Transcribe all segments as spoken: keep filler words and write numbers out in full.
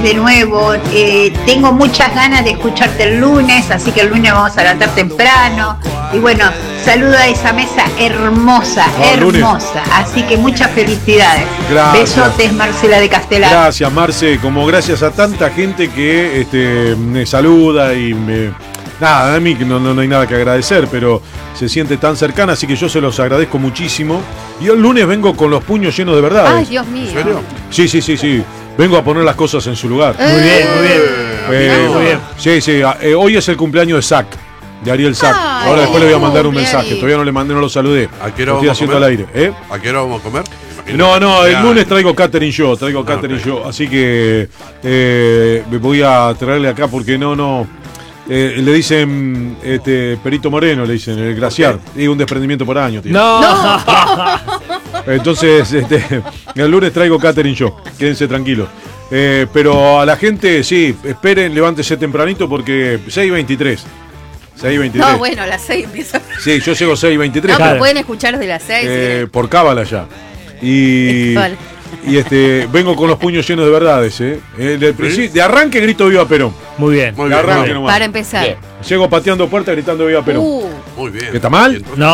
de nuevo, eh, tengo muchas ganas de escucharte el lunes, así que el lunes vamos a levantar temprano. Y bueno, saludo a esa mesa hermosa, no, hermosa. Lunes. Así que muchas felicidades. Gracias. Besotes, Marcela de Castelar. Gracias, Marce, como gracias a tanta gente que este, me saluda y me... Nada, a mí no, no, no hay nada que agradecer, pero se siente tan cercana, así que yo se los agradezco muchísimo. Y el lunes vengo con los puños llenos de verdad. Ay, Dios mío. ¿En serio? Sí, sí, sí, sí. Vengo a poner las cosas en su lugar. Eh, muy bien, muy bien. Eh, muy bien. Sí, sí. Eh, hoy es el cumpleaños de Zach, de Ariel Zach. Ay, Ahora después le voy a mandar un cumple, mensaje. Ari. Todavía no le mandé, no lo saludé. ¿A qué Lo hora estoy vamos a haciendo comer? al aire. ¿Eh? ¿A qué hora vamos a comer? No, no, el Ya. lunes traigo catering yo, traigo catering ok. yo. Así que eh, me voy a traerle acá porque no, no. Eh, le dicen este, Perito Moreno, le dicen, el glaciar. Y un desprendimiento por año, tío. No. Entonces, este, el lunes traigo catering yo. Quédense tranquilos. Eh, pero a la gente, sí, esperen, levántese tempranito porque seis veintitrés. seis veintitrés. No, bueno, a las seis empieza. Sí, yo llego seis veintitrés. No, pero Claro. pueden escuchar desde las seis. Eh, por cábala ya. Y, Vale. y este, vengo con los puños llenos de verdades, ¿eh? Eh, de, ¿Sí? de arranque grito viva Perón. Muy bien. Muy De bien, arranque muy bien. nomás. Para empezar. Bien. Llego pateando puertas gritando viva Perón. Uh, Muy bien. ¿Qué está mal? Y entonces- No.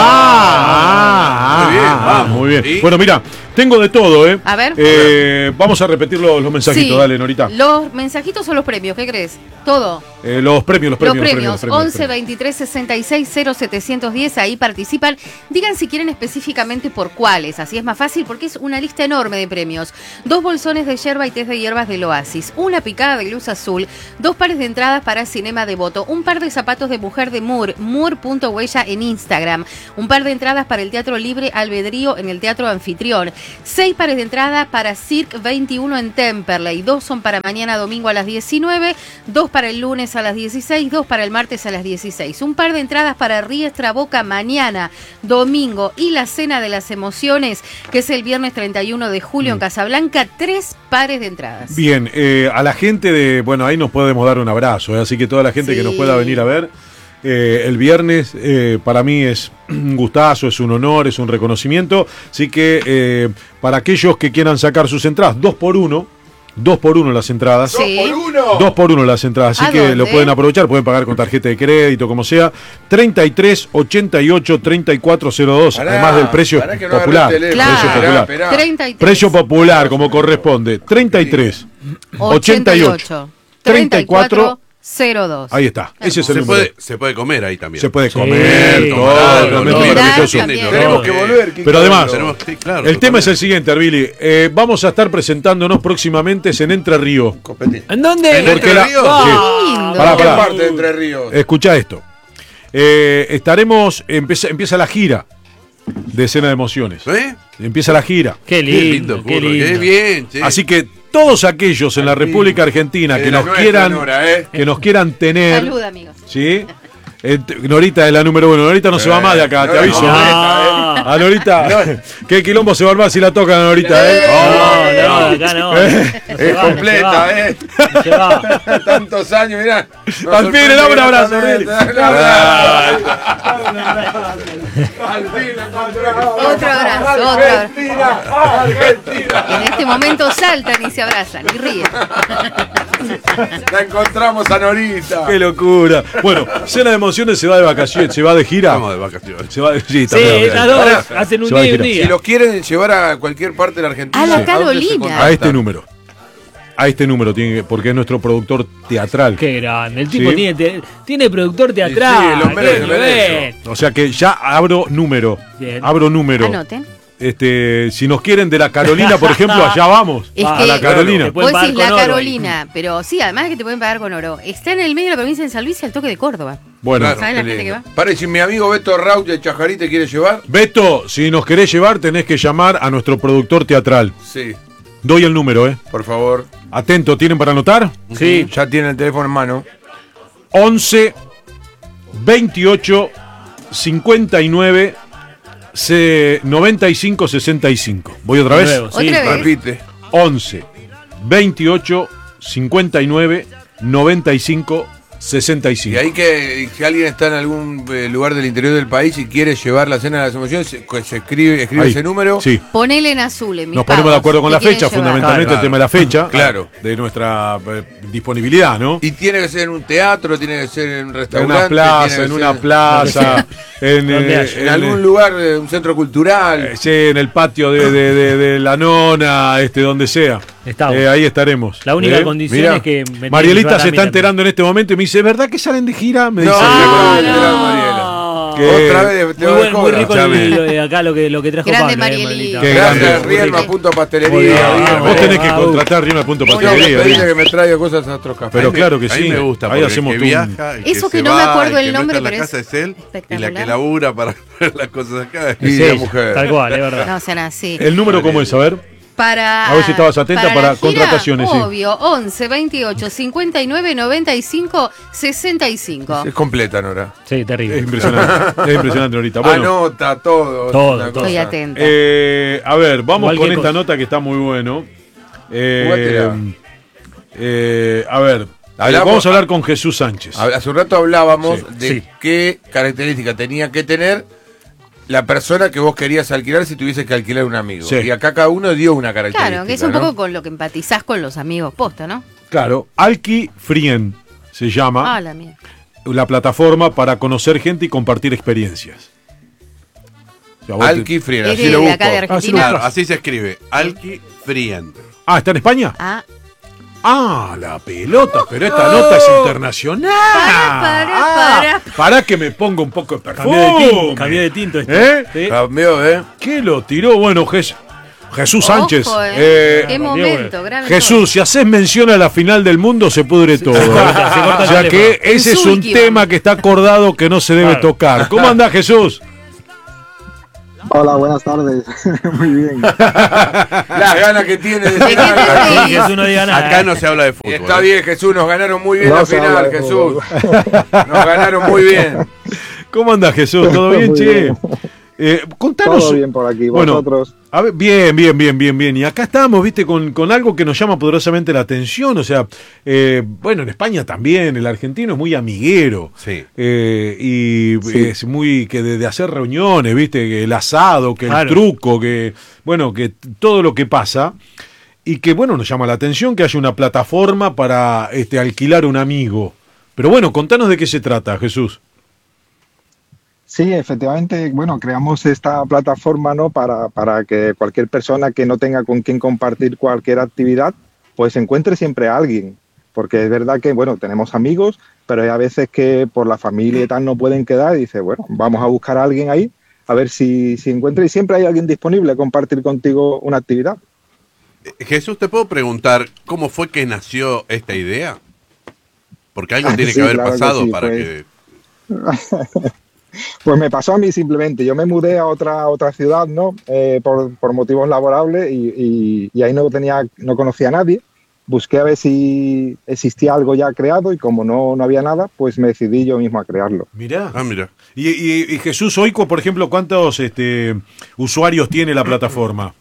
Ah, Muy bien, ah, vamos. muy bien. ¿Y? Bueno, mira, tengo de todo, ¿eh? A ver. Eh, vamos a repetir los, los mensajitos, sí. dale, Norita. Los mensajitos son los premios, ¿qué crees? Todo. Eh, los premios, los premios. Los premios, los premios, los once premios. veintitrés sesenta y seis cero setecientos diez, ahí participan. Digan si quieren específicamente por cuáles, así es más fácil porque es una lista enorme de premios. Dos bolsones de yerba y test de hierbas del Oasis, una picada de luz azul, dos pares de entradas para Cinema Devoto, un par de zapatos de mujer de Moore, moore.huella en Instagram, un par de entradas para el Teatro Libre Albedrío en el Teatro Anfitrión, seis pares de entradas para Cirque veintiuno en Temperley, dos son para mañana domingo a las diecinueve, dos para el lunes a las dieciséis, dos para el martes a las dieciséis. Un par de entradas para Riestra Boca mañana, domingo y la Cena de las Emociones, que es el viernes treinta y uno de julio en Casablanca, tres pares de entradas. Bien, eh, a la gente de. Bueno, ahí nos podemos dar un abrazo, ¿eh? Así que toda la gente Sí. que nos pueda venir a ver. eh, el viernes eh, para mí es un gustazo, es un honor, es un reconocimiento. Así que eh, para aquellos que quieran sacar sus entradas, dos por uno. Dos por uno las entradas. Sí. ¡Dos por uno! Dos por uno las entradas, así ¿A que dónde? lo pueden aprovechar, pueden pagar con tarjeta de crédito, como sea. treinta y tres ochenta y ocho treinta y cuatro cero dos, Pará, además del precio pará que no popular. agarré el teléfono. Precio Claro. popular. Esperá, esperá. treinta y tres, Precio popular, como corresponde. treinta y tres ochenta y ocho treinta y cuatro cero dos. Ahí está, ese es el Se número. puede, se puede comer ahí también. Se puede Sí, comer, todo, tomar algo, realmente ¿no? maravilloso. Mirar también. Tenemos que volver, Kiko. Pero además, Tenemos- sí, claro, el tema es el totalmente. siguiente, Arbili. Eh, vamos a estar presentándonos próximamente en Entre Ríos. Competir. ¿En dónde? ¿En Porque Entre la- Ríos? Sí. Lindo. Pará, ¿Qué pará. parte de Entre Ríos? Escucha esto. Eh, estaremos, empieza, empieza la gira de Escena de Emociones. ¿Eh? Empieza la gira. Qué Qué lindo, lindo, qué curro, lindo. qué bien, che. Así que todos aquellos en la República Argentina Es que la nos nuestra, quieran, Nora, ¿eh? que nos quieran tener, Salud, amigos. ¿sí? Eh, t- Norita es la número uno. Norita no se va más de acá, te no, aviso. no, ¿eh? no. A Norita, qué quilombo se va a armar si la tocan a Norita, ¿eh? No, no, acá no. No se Es va, no se completa, va. ¿eh? No se va. Tantos años, mirá. Nos Al fin, le damos un abrazo, sorprende Nelly. Al fin la encontramos. Otro abrazo, otro abrazo. Argentina, Argentina. En este momento saltan y se abrazan y ríen. La encontramos a Norita. Qué locura. Bueno, Cena de Emociones se va de vacaciones, se va de gira. Estamos de vacaciones. Se va de, sí, está Sí, bien, estas bien. dos Pará, hacen un se va a día y un girar. Si día. los quieren llevar a cualquier parte de la Argentina, A la ¿dónde se Carolina. contactan? A este número. A este número, tiene que- porque es nuestro productor teatral. Qué grande. El tipo Sí. tiene, te- tiene productor teatral. Sí, lo merece, Qué lo merece. bien. O sea que ya abro número. Bien. Abro número. Anoten. Este, si nos quieren de la Carolina, por ejemplo, allá vamos. Es a que- la Carolina. Te pueden Vos pagar decís la con oro ahí. Carolina, pero sí, además de que te pueden pagar con oro. Está en el medio de la provincia de San Luis y al toque de Córdoba. Bueno, Claro, ¿Sabes la qué gente lindo. que va? Pare, si mi amigo Beto Raut de Chajarí te quiere llevar. Beto, si nos querés llevar, tenés que llamar a nuestro productor teatral. Sí, Doy el número, ¿eh? por favor. Atento, ¿tienen para anotar? Sí, ya tiene el teléfono en mano. once veintiocho cincuenta y nueve noventa y cinco sesenta y cinco. Voy otra vez. Nuevo, sí. Otra vez. Repite. once veintiocho cincuenta y nueve noventa y cinco sesenta y Y cinco. ahí que si alguien está en algún eh, lugar del interior del país y quiere llevar la cena de las emociones, se, se escribe, escribe Ahí. ese número. Sí. Ponele en azul, en mis Nos ponemos pagos, de acuerdo con que la quieren fecha, llevar. fundamentalmente Claro. el tema de la fecha, Claro. de nuestra eh, disponibilidad, ¿no? Y tiene que ser en un teatro, tiene que ser en un En restaurante. una plaza, tiene en que una ser plaza, en, Donde eh, haya. en algún lugar, eh, un centro cultural. eh, sí, en el patio de, de- de- de la nona, este, donde sea. Estamos. Eh, ahí estaremos. La única ¿Eh? condición Mirá. es que... me tiene que Marielita llevar a se mí está también. enterando en este momento y me dice, ¿es verdad que salen de gira? Me No, dice, no, "Ah, no, no". no, Mariela. Que- Otra vez te Muy, doy buen, muy cobra. rico Escuchame. el, el- acá lo que, lo que trajo Grande Pablo, eh, Marielita. Qué Gracias, grande. Rielma, punto Muy pastelería. bien. Bien, Vos Ah, tenés que ah, contratar Riema Punto Muy Pastelería. bien. Pedile que me traiga cosas a otros cafés. Pero A mí me- claro que a mí sí. me gusta, Ahí porque hacemos el tú que un- viaja, el Eso que, que se no me va, acuerdo el el que nombre, no está en pero la casa es es él, y la espectacular. que labura para traer las cosas acá. Y Sí, la mujer. tal cual, es verdad. No sean así. El número, ¿cómo es? A ver. Para, A ver si estabas atenta para la gira, contrataciones, sí. Obvio, once, veintiocho, cincuenta y nueve, noventa y cinco, sesenta y cinco. Es completa, Nora. Sí, Es terrible. impresionante. Es impresionante ahorita. Bueno, Anota todo. Todo, una todo. Estoy cosa. atenta. eh, a ver, vamos Igual con que esta con- nota que está muy bueno. Eh, Jugátela. eh, a ver, Hablamos- vamos a hablar con Jesús Sánchez. Hace un rato hablábamos Sí, de sí. qué característica tenía que tener la persona que vos querías alquilar si tuviese que alquilar un amigo. Sí. Y acá cada uno dio una característica. Claro, que es un ¿no? poco con lo que empatizás con los amigos posta, ¿no? Claro, Alki Frien se llama Ah, la mía. la plataforma para conocer gente y compartir experiencias. O sea, vos te- Alki Friera, ¿Es así de lo busco. acá de Argentina? Ah, sí lo Claro, buscas. así se escribe. Alki Friend. Ah, ¿está en España? Ah, Ah, la pelota, pero esta nota es internacional. Para, para, Ah, para. para que me ponga un poco de Cambió de tinto, perfume. cambió de tinto esto. ¿Eh? Sí. Cambió, ¿eh? ¿Qué lo tiró? Bueno, Jes- Jesús Sánchez. ojo, eh. eh, Qué momento, grave. Jesús, si haces mención a la final del mundo, se pudre todo. se corta, se corta O sea el que teléfono. ese es un Insulti, tema vamos. que está acordado que no se debe Claro. tocar. ¿Cómo andás, Jesús? Hola, buenas tardes. Muy bien. Las ganas que tiene de ¿De qué te cenar. reís? Sí, Jesús no diga nada. Acá eh. no se habla de fútbol. Está ¿eh? bien, Jesús, nos ganaron muy bien No la se habla final, de Jesús. fútbol. Nos ganaron muy bien. ¿Cómo andás, Jesús? ¿Todo bien, Muy che? bien. Eh, contanos. Todo bien por aquí. Bueno, Vosotros. A ver, bien, bien, bien, bien, bien. Y acá estamos, viste, con, con algo que nos llama poderosamente la atención. O sea, eh, bueno, en España también, el argentino es muy amiguero. Sí. Eh, y Sí. es muy que de, de hacer reuniones, viste, que el asado, que Claro. el truco, que, bueno, que t- todo lo que pasa. Y que, bueno, nos llama la atención que haya una plataforma para este, alquilar un amigo. Pero bueno, contanos de qué se trata, Jesús. Sí, efectivamente, bueno, creamos esta plataforma, ¿no? Para, para que cualquier persona que no tenga con quien compartir cualquier actividad, pues encuentre siempre a alguien. Porque es verdad que, bueno, tenemos amigos, pero hay a veces que por la familia y tal no pueden quedar y dice, bueno, vamos a buscar a alguien ahí, a ver si, si encuentra y siempre hay alguien disponible a compartir contigo una actividad. Eh, Jesús, ¿te puedo preguntar cómo fue que nació esta idea? Porque algo Ah, tiene sí, que haber claro que pasado sí, para pues. que... Pues me pasó a mí simplemente. Yo me mudé a otra, a otra ciudad, ¿no? Eh, por, por motivos laborables y, y- y ahí no tenía, no conocía a nadie. Busqué a ver si existía algo ya creado y como no, no había nada, pues me decidí yo mismo a crearlo. Mirá. Ah, mira. Y, y- y Jesús, hoy, por ejemplo, ¿cuántos este, usuarios tiene la plataforma?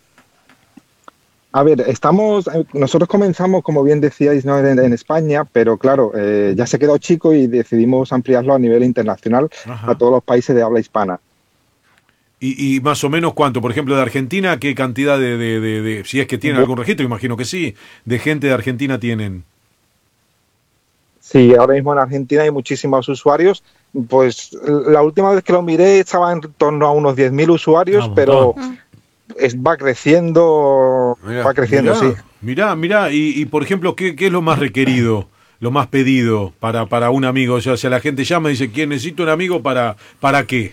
A ver, estamos, eh, nosotros comenzamos, como bien decíais, ¿no? en, en España, pero claro, eh, ya se quedó chico y decidimos ampliarlo a nivel internacional Ajá. a todos los países de habla hispana. Y, y más o menos cuánto, por ejemplo, de Argentina, ¿qué cantidad de, de- de- de- si es que tienen algún registro, imagino que sí, de gente de Argentina tienen? Sí, ahora mismo en Argentina hay muchísimos usuarios. Pues la última vez que lo miré estaba en torno a unos diez mil usuarios, Ah, un pero montón. es- va creciendo, Mirá, va creciendo, Mirá, sí. Mirá, mirá, y, y, por ejemplo, ¿qué, qué es lo más requerido, lo más pedido para, para un amigo? O sea, si la gente llama y dice, ¿quién necesito un amigo para, para qué?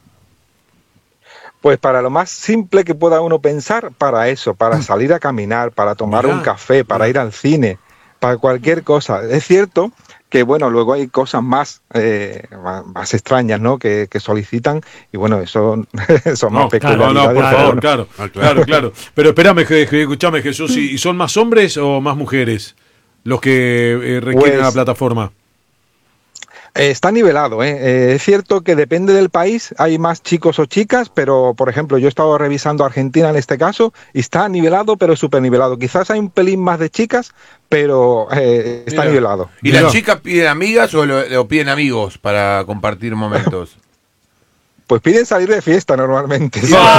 Pues para lo más simple que pueda uno pensar, para eso, para salir a caminar, para tomar Mirá, un café, para ir al cine, para cualquier cosa. Es cierto que, bueno, luego hay cosas más, eh, más, más extrañas, ¿no? Que, que solicitan y, bueno, eso son No, más claro, peculiaridades. no, por pero favor, bueno. claro, Ah, claro, claro. claro. Pero espérame, Je- Je- escuchame, Jesús, ¿y y son más hombres o más mujeres los que eh, requieren Pues- la plataforma? Eh, está nivelado, ¿eh? Eh, es cierto que depende del país, hay más chicos o chicas, pero por ejemplo yo he estado revisando Argentina en este caso y está nivelado, pero súper nivelado. Quizás hay un pelín más de chicas, pero eh, está Mira. nivelado. ¿Y Mira. las chicas piden amigas o lo, o piden amigos para compartir momentos? Pues piden salir de fiesta normalmente.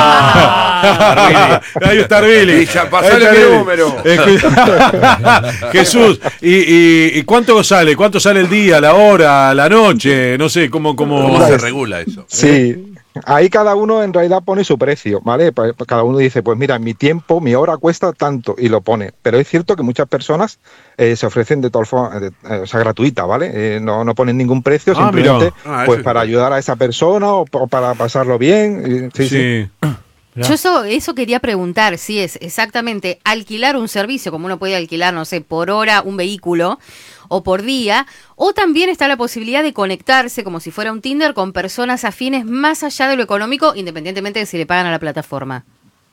Ah, ahí está Billy. Y ya, pasale Ahí está mi Billy. número. Eh, Jesús, ¿y, y, y cuánto sale? ¿Cuánto sale el día, la hora, la noche? No sé, ¿cómo, cómo... ¿Cómo Vale. se regula eso? Sí, ahí cada uno en realidad pone su precio, ¿vale? Pa- pa- Cada uno dice, pues mira, mi tiempo, mi hora cuesta tanto y lo pone. Pero es cierto que muchas personas eh, se ofrecen de todas formas, de- eh, o sea, gratuita, ¿vale? Eh, no, no ponen ningún precio, Ah, simplemente mira. Ah, eso pues es para bueno. ayudar a esa persona o, o para pasarlo bien. y- sí, sí. Sí. Yo eso, eso quería preguntar, si es exactamente alquilar un servicio, como uno puede alquilar, no sé, por hora un vehículo o por día, o también está la posibilidad de conectarse como si fuera un Tinder con personas afines más allá de lo económico, independientemente de si le pagan a la plataforma.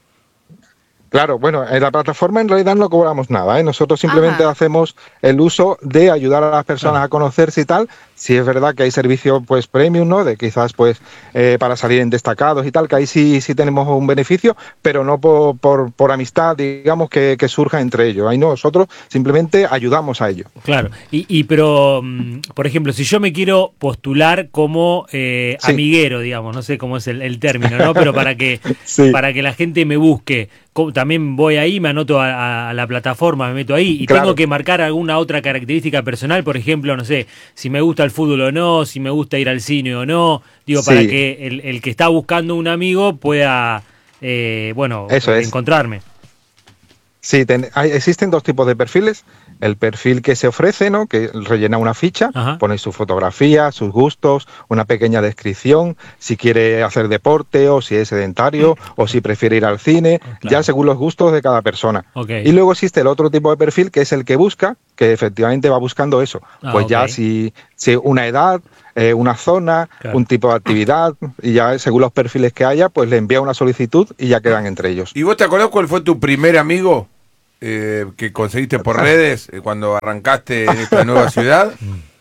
Claro, bueno, en la plataforma en realidad no cobramos nada, ¿eh? Nosotros simplemente Ajá. hacemos el uso de ayudar a las personas a conocerse y tal. Si es verdad que hay servicios pues premium, ¿no? De quizás pues eh, para salir en destacados y tal, que ahí sí sí tenemos un beneficio, pero no por, por, por amistad, digamos, que, que surja entre ellos. Ahí no, nosotros simplemente ayudamos a ellos. Claro, y, y pero, mm, por ejemplo, si yo me quiero postular como eh, Sí. amiguero, digamos, no sé cómo es el, el término, ¿no? Pero para que Sí. para que la gente me busque, ¿cómo- también voy ahí, me anoto a, a- a la plataforma, me meto ahí y Claro. tengo que marcar alguna otra característica personal, por ejemplo, no sé, si me gusta el fútbol o no, si me gusta ir al cine o no, digo, para Sí. que el, el que está buscando un amigo pueda, eh, bueno, Eso es. encontrarme. Sí, ten- hay- existen dos tipos de perfiles. El perfil que se ofrece, ¿no? Que rellena una ficha, Ajá. pone su fotografía, sus gustos, una pequeña descripción, si quiere hacer deporte o si es sedentario o si prefiere ir al cine, Claro. ya según los gustos de cada persona. Ok. Y luego existe el otro tipo de perfil que es el que busca, que efectivamente va buscando eso. Ah, pues ya ok. si, si una edad, eh, una zona, Claro. un tipo de actividad, y ya según los perfiles que haya, pues le envía una solicitud y ya quedan entre ellos. ¿Y vos te acordás cuál fue tu primer amigo eh, que conseguiste por redes eh, cuando arrancaste en esta nueva ciudad?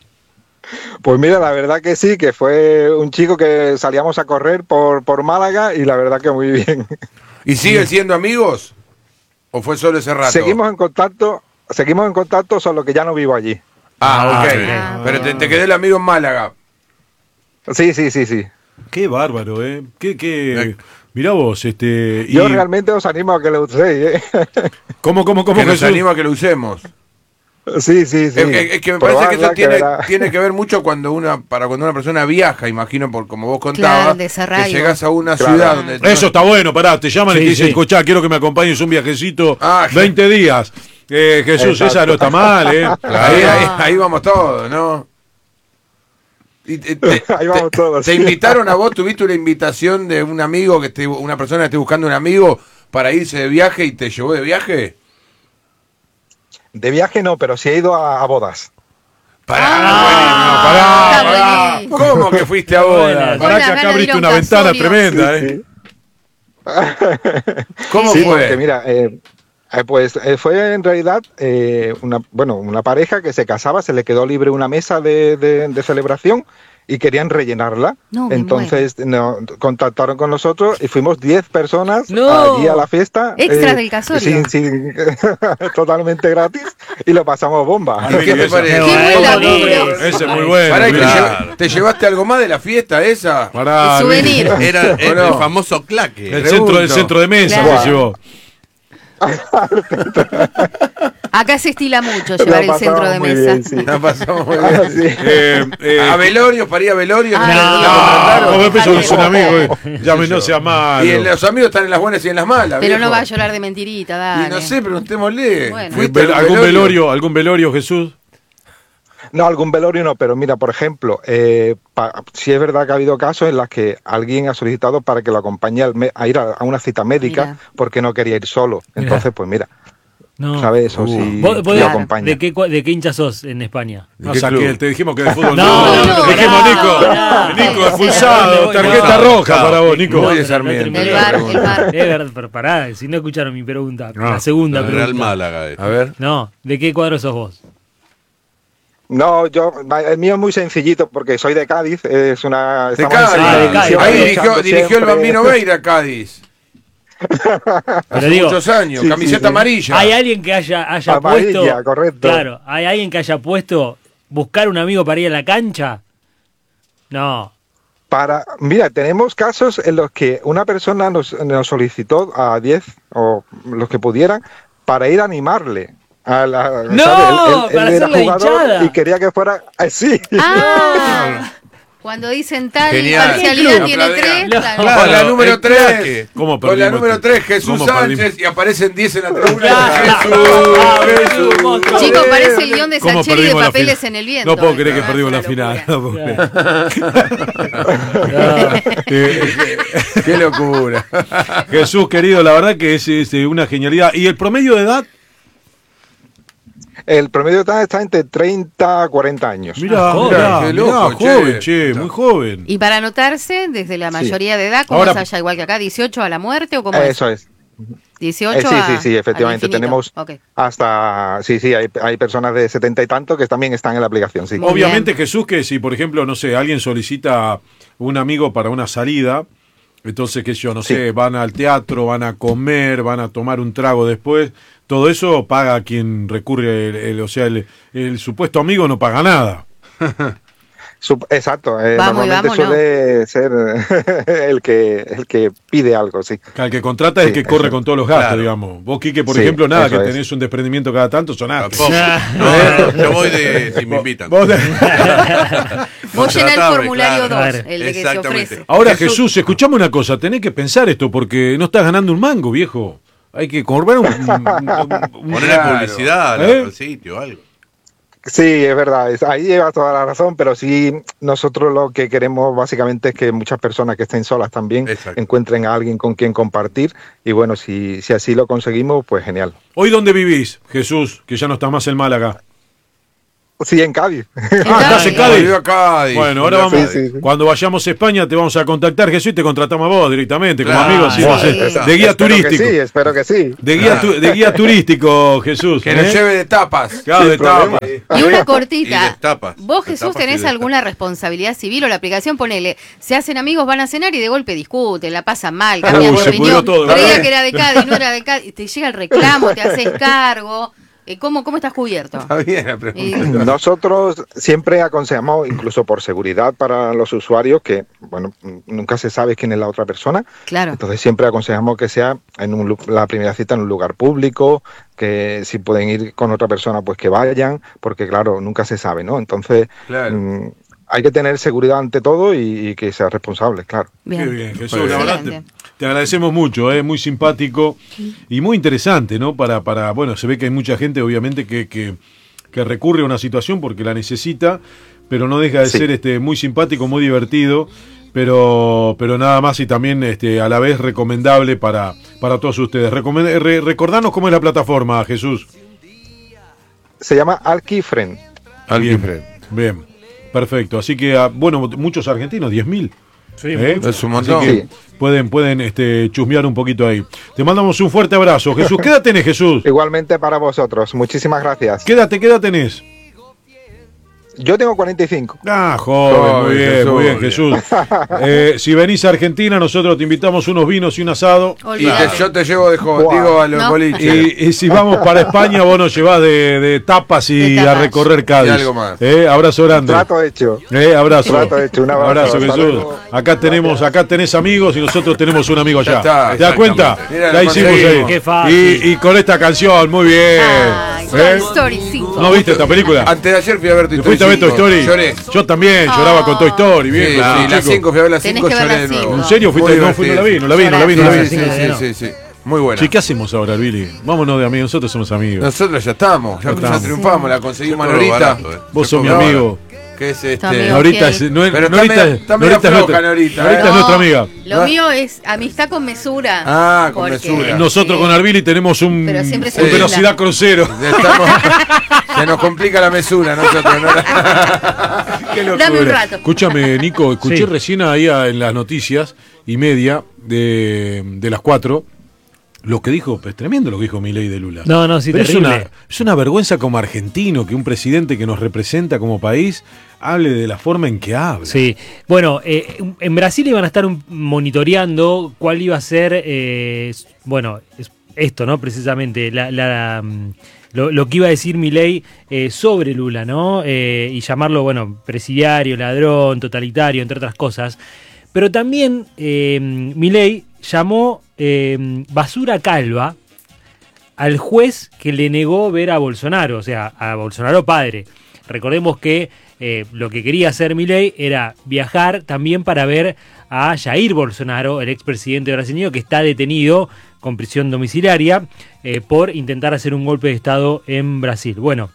Pues mira, la verdad que sí, que fue un chico que salíamos a correr por, por Málaga y la verdad que muy bien. ¿Y siguen siendo amigos? ¿O fue solo ese rato? Seguimos en contacto, seguimos en contacto, solo que ya no vivo allí. Ah, ok. Ah, Pero te, te quedó el amigo en Málaga. Sí, sí, sí, sí. Qué bárbaro, ¿eh? Qué, qué... Mirá vos, este... y- Yo realmente os animo a que lo uséis, ¿eh? ¿Cómo, cómo, cómo, Que nos Jesús? anima a que lo usemos. Sí, sí, sí. Es, que, es que me parece que Probarla, esto tiene, verá. tiene que ver mucho cuando una para cuando una persona viaja, imagino, por como vos Claro, contabas, el desarraigo. que llegas a una Claro. ciudad donde... Eso está bueno, pará, te llaman y Sí, te dicen, sí. escuchá, quiero que me acompañes un viajecito, Ah, veinte días. Eh, Jesús, Exacto. esa no está mal, ¿eh? Ahí, ahí, ahí vamos todos, ¿no? Y te, te- Ahí vamos te- todos, ¿Te sí. invitaron a vos? ¿Tuviste una invitación de un amigo, que esté, una persona que esté buscando un amigo para irse de viaje y te llevó de viaje? De viaje no, pero sí he ido a, a bodas. Pará, Ah, buenísimo, pará, está pará. buenísimo. ¿Cómo que fuiste a bodas? Con Pará las que acá ganas de ir abriste a un una ventana casorio. tremenda, Sí, ¿eh? ¿Cómo Sí, fue? porque mira, eh, eh, pues eh, fue en realidad eh, una, bueno, una pareja que se casaba, se le quedó libre una mesa de, de- de celebración y querían rellenarla. No, me Entonces no, contactaron con nosotros y fuimos diez personas No. allí a la fiesta. Extras del casorio. sin- sin- totalmente gratis y lo pasamos bomba. ¿Y qué te parece? Qué buen laburo. Ese es muy bueno. Pará, ¿y te, Claro. lleva- te llevaste algo más de la fiesta esa? Pará, El souvenir. Era el, ¿O no? el famoso claque. El Pregunto. centro, el centro de mesa Claro. se llevó. Acá se estila mucho llevar Lo el centro pasamos de muy mesa. bien, sí. La pasamos muy Ah, bien. sí. Eh, eh, ¿A velorios? ¿Para ir a velorios? Ah, ¿No no. la contrataron? como empezó Déjale. con un amigo, eh. Ya me no sea malo. Y en- los amigos están en las buenas y en las malas. Pero no viejo. va a llorar de mentirita, dale. Y no sé, preguntémosle. Bueno. ¿Fuiste Vel- a un ¿Algún velorio? ¿Algún velorio, Jesús? No, algún velorio no, pero mira, por ejemplo, eh, pa- sí es verdad que ha habido casos en los que alguien ha solicitado para que lo acompañe al me- a ir a, a una cita médica Mira. porque no quería ir solo. Entonces, pues mira, No. ¿sabes? Eso Uh. sí ¿Vos, vos lo de, acompaña. de qué, cua- de qué hincha sos en España? No qué saqué, club? te dijimos que de fútbol No, no. no, dijimos, no, Nico, no. Nico No, expulsado, no, tarjeta no. roja para vos, Nico. Voy de Sarmiento. El bar, el bar. Es verdad, pero pará, si no escucharon mi pregunta. No. La segunda El pregunta. Real Málaga. eh. A ver. No, ¿de qué cuadro sos vos? No, yo, el mío es muy sencillito porque soy de Cádiz, es una... De estamos en Cádiz. segunda Ah, de división, Ahí luchando dirigió, dirigió el siempre. Bambino Veira a Cádiz. Hace digo, muchos años, sí, camiseta sí, sí. amarilla. ¿Hay alguien que haya, haya Amarilla, puesto. correcto. Claro, ¿hay alguien que haya puesto buscar un amigo para ir a la cancha? No. Para, mira, tenemos casos en los que una persona nos, nos solicitó a diez o los que pudieran para ir a animarle. A la, ¡No! ¿sabes? Para hacer la hinchada. y quería que fuera así. Ah, cuando dicen tal Genial. parcialidad tiene Aplaudían. tres, claro. Claro, Con la número el claque. tres. ¿Cómo Con la perdimos número este? tres, Jesús ¿Cómo Sánchez, perdimos? y aparecen diez en la tribuna. Claro. Ah, Jesús, monstruo. Chicos, parece el guión de ¿Cómo Sacheri de perdimos la Papeles final? en el Viento. No puedo eh. creer que Ah, perdimos la una final. locura. No puedo creer. Eh, Qué locura. Jesús, querido, la verdad que es, es, eh, una genialidad. ¿Y el promedio de edad? El promedio está, está entre treinta a cuarenta años. Mira, joven, mirá, qué mirá, loco, joven, che. che, muy joven. Y para anotarse, desde la mayoría de edad, ¿cómo Ahora- es allá? Igual que acá, dieciocho a la muerte o cómo Eso es. es? dieciocho Eh, sí, a, sí, sí, al efectivamente. infinito. Tenemos Ok. hasta, sí, sí, hay, hay personas de setenta y tanto que también están en la aplicación, sí. Muy Obviamente, bien. Jesús, que si, por ejemplo, no sé, alguien solicita un amigo para una salida, entonces, qué sé yo, no Sí. sé, van al teatro, van a comer, van a tomar un trago después, todo eso paga quien recurre, el, el- o sea, el, el supuesto amigo no paga nada. Sup- Exacto, eh, Vamos y normalmente vamos, ¿no? suele ser el que el que pide algo, sí. El que contrata es Sí, el que corre eso. con todos los gastos, Claro. digamos. Vos, Quique, por Sí, ejemplo, nada, que eso es. tenés un desprendimiento cada tanto, sonaste. Tampoco. No, yo voy de si me invitan. Vos- Vos llenás el Contratame, formulario dos, claro. el de que se Exactamente. ofrece. Ahora, Jesús, escuchame una cosa, tenés que pensar esto porque no estás ganando un mango, viejo. Hay que cobrar un, un- un- Ponerle Claro. publicidad al- ¿Eh? al sitio, algo. Sí, es verdad, es- ahí lleva toda la razón, pero sí, nosotros lo que queremos básicamente es que muchas personas que estén solas también Exacto. encuentren a alguien con quien compartir y bueno, si, si así lo conseguimos, pues genial. ¿Hoy dónde vivís, Jesús? Que ya no estás más en Málaga. Sí, en Cádiz. Ah, ¿estás en Cádiz? Volvió a Cádiz. Bueno, ahora Volvió a vamos. Sí, sí, sí. Cuando vayamos a España te vamos a contactar, Jesús, y te contratamos a vos directamente, como Claro. amigo, así, no sé, Sí. de guía Espero que turístico. sí, espero que sí. De guía, tu- de guía turístico, Jesús. Que nos ¿eh? lleve de tapas. Claro, Sin de problema. tapas. Y una Y cortita. destapas. ¿Vos, Jesús, Destapas y tenés destapas. alguna responsabilidad civil o la aplicación? Ponele, se hacen amigos, van a cenar y de golpe discuten, la pasan mal, cambian Uy, de se pudrió opinión. todo, Creía ¿verdad? que era de Cádiz, no era de Cádiz. Te llega el reclamo, te haces cargo. Eh, ¿Cómo, cómo estás cubierto? Está bien la pregunta. Y- Nosotros siempre aconsejamos, incluso por seguridad para los usuarios, que bueno, nunca se sabe quién es la otra persona. Claro. Entonces siempre aconsejamos que sea en un, lu- la primera cita en un lugar público, que si pueden ir con otra persona, pues que vayan, porque claro, nunca se sabe, ¿no? Entonces Claro. mm, hay que tener seguridad ante todo y, y que sea responsable, claro. Qué bien, Jesús, Muy la bien. verdad te, Excelente. te agradecemos mucho, es muy simpático y muy interesante, ¿no? Para, para, bueno, se ve que hay mucha gente, obviamente, que, que, que recurre a una situación porque la necesita, pero no deja de Sí. ser este muy simpático, muy divertido, pero, pero nada más y también este, a la vez recomendable para, para todos ustedes. Recomend- re- recordanos cómo es la plataforma, Jesús. Se llama Alkifren. Bien, bien, perfecto. Así que, ah, bueno, muchos argentinos, diez mil. Sí, ¿Eh? Es un Así montón. que Sí. pueden, pueden este, chusmear un poquito ahí. Te mandamos un fuerte abrazo. Jesús, ¿qué edad tenés, Jesús? Igualmente para vosotros. Muchísimas gracias. ¿Qué edad, te- qué edad tenés? Yo tengo cuarenta y cinco. Ah, joven, Joven, muy bien, Jesús. muy bien, Jesús. Eh, si venís a Argentina, nosotros te invitamos unos vinos y un asado. Y Olvídate. te- yo te llevo de jo- Wow. digo a los No. boliches. Y, y si vamos para España, vos nos llevás de, de tapas y De a tapas. recorrer Cádiz. Y algo más. Eh, abrazo grande. Trato hecho. Eh, abrazo. Trato hecho, un abrazo. Hasta Jesús. luego. Acá tenemos, acá tenés amigos y nosotros tenemos un amigo allá. Ya está, ¿Te das cuenta? exactamente. Mira, Ya lo hicimos ahí. conseguimos. Qué fácil. Y, y con esta canción, muy bien. Ay, ¿Eh? Toy Story cinco. ¿No viste esta película? Antes de ayer fui a ver Toy ¿Te Story. fuiste a ver Toy cinco. Story? Lloré. Yo también, lloraba con Toy Story, bien. Sí, claro, sí, las chico. cinco, fui a ver las Tenés cinco, que ver lloré las de nuevo. cinco. ¿En serio fuiste? Muy No, fui, no la vi, no la vi, no la vi, no la vi. Sí, Sí, sí, sí, sí, sí. Muy buena. Sí, ¿qué hacemos ahora, Billy? Vámonos de amigos, nosotros somos amigos. Nosotros ya estamos, ya, Ya estamos. ya triunfamos, la conseguimos a Todo Norita. barato, eh. Vos sos mi No, amigo. Que es Tu este. amigo. Norita Ok. es, no es- Pero está Norita, medio- está medio Norita es floja, nuestra, Norita, Norita ¿eh? es No, nuestra amiga. Lo ¿No? mío es amistad con mesura. Ah, con porque- mesura. Nosotros con Arbili tenemos un, Pero siempre se un mezcla. velocidad crucero. Estamos- se nos complica la mesura, nosotros. ¿no? Qué locura. Dame un rato. Escúchame, Nico, escuché Sí. recién ahí a- en las noticias y media de, de las cuatro Lo que dijo, es tremendo lo que dijo Milei de Lula. No, no, sí, Pero es terrible. una, es una vergüenza como argentino que un presidente que nos representa como país hable de la forma en que habla. Sí, bueno, eh, en Brasil iban a estar un- monitoreando cuál iba a ser, eh, bueno, es- esto, ¿no? Precisamente, la, la, mm, lo, lo que iba a decir Milei eh, sobre Lula, ¿no? Eh, y llamarlo, bueno, presidiario, ladrón, totalitario, entre otras cosas. Pero también eh, Milei llamó eh, basura calva al juez que le negó ver a Bolsonaro, o sea, a Bolsonaro padre. Recordemos que eh, lo que quería hacer Milei era viajar también para ver a Jair Bolsonaro, el expresidente brasileño, que está detenido con prisión domiciliaria eh, por intentar hacer un golpe de Estado en Brasil. Bueno,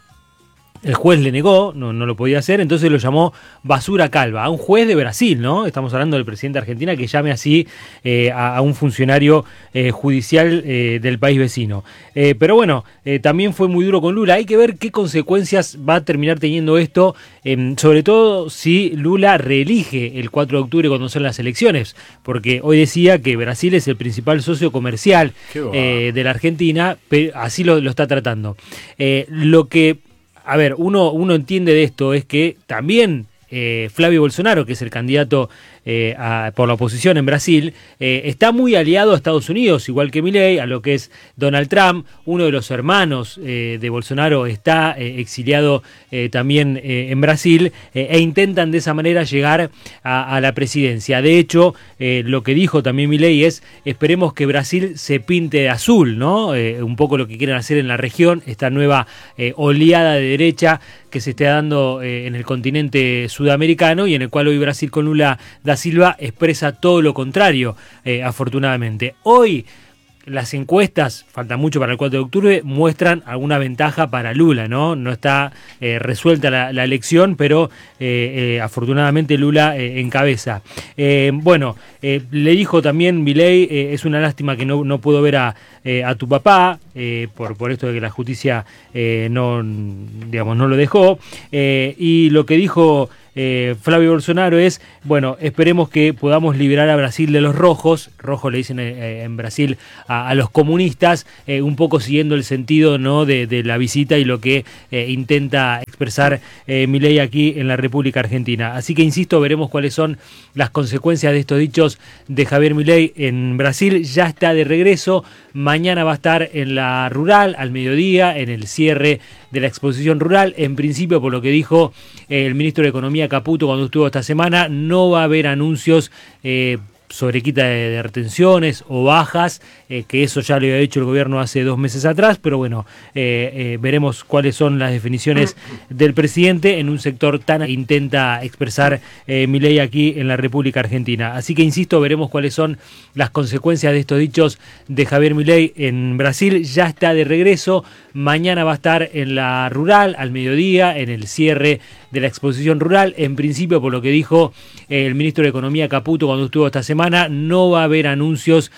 el juez le negó, no, no lo podía hacer, entonces lo llamó basura calva, a un juez de Brasil, ¿no? Estamos hablando del presidente de Argentina que llame así eh, a, a un funcionario eh, judicial eh, del país vecino. Eh, pero bueno, eh, también fue muy duro con Lula. Hay que ver qué consecuencias va a terminar teniendo esto, eh, sobre todo si Lula reelige el cuatro de octubre cuando son las elecciones, porque hoy decía que Brasil es el principal socio comercial eh, de la Argentina, pero así lo, lo está tratando. Eh, lo que A ver, uno, uno entiende de esto es que también eh, Flavio Bolsonaro, que es el candidato eh, a, por la oposición en Brasil, eh, está muy aliado a Estados Unidos, igual que Milei, a lo que es Donald Trump. Uno de los hermanos eh, de Bolsonaro está eh, exiliado eh, también eh, en Brasil eh, e intentan de esa manera llegar a, a la presidencia. De hecho, eh, lo que dijo también Milei es: esperemos que Brasil se pinte de azul, ¿no? Eh, un poco lo que quieren hacer en la región, esta nueva eh, oleada de derecha que se está dando eh, en el continente sudamericano y en el cual hoy Brasil con Lula da Silva expresa todo lo contrario, eh, afortunadamente. Hoy las encuestas, falta mucho para el cuatro de octubre, muestran alguna ventaja para Lula, ¿no? No está eh, resuelta la, la elección, pero eh, eh, afortunadamente Lula eh, encabeza. Eh, bueno, eh, le dijo también Milei, eh, es una lástima que no, no puedo ver a, eh, a tu papá, eh, por, por esto de que la justicia eh, no, digamos, no lo dejó. Eh, y lo que dijo Eh, Flavio Bolsonaro es, bueno, esperemos que podamos liberar a Brasil de los rojos, rojos le dicen eh, en Brasil a, a los comunistas, eh, un poco siguiendo el sentido, ¿no? de, de la visita y lo que eh, intenta expresar eh, Milei aquí en la República Argentina. Así que insisto, veremos cuáles son las consecuencias de estos dichos de Javier Milei en Brasil. Ya está de regreso, mañana va a estar en la Rural al mediodía, en el cierre de la exposición rural. En principio, por lo que dijo eh, el ministro de Economía Caputo cuando estuvo esta semana, no va a haber anuncios eh, sobre quita de, de retenciones o bajas, eh, que eso ya lo había dicho el gobierno hace dos meses atrás, pero bueno, eh, eh, veremos cuáles son las definiciones del presidente en un sector tan que intenta expresar eh, Milei aquí en la República Argentina. Así que insisto, veremos cuáles son las consecuencias de estos dichos de Javier Milei en Brasil. Ya está de regreso, mañana va a estar en la Rural al mediodía, en el cierre de la exposición rural. En principio, por lo que dijo eh, el ministro de Economía Caputo cuando estuvo esta semana, no va a haber anuncios